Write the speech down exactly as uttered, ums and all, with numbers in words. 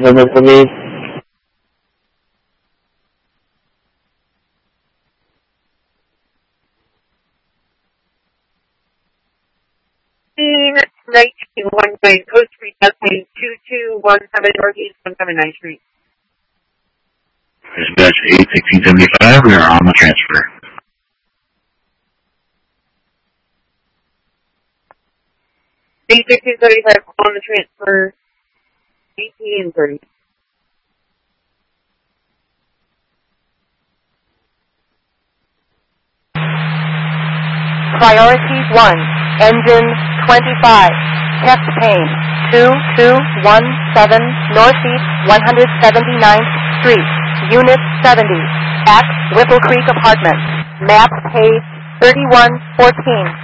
number for me? nineteen one nine Coast Street, Desmond two two one seven Northeast one seven nine Street. Dispatch eight sixteen seventy-five, we are on the transfer. eight sixteen seventy-five on the transfer, eighteen and thirty. Priority one, engine twenty-five, chest pain, two two one seven Northeast one hundred seventy-ninth Street, Unit seventy, at Whipple Creek Apartments, map page thirty-one fourteen.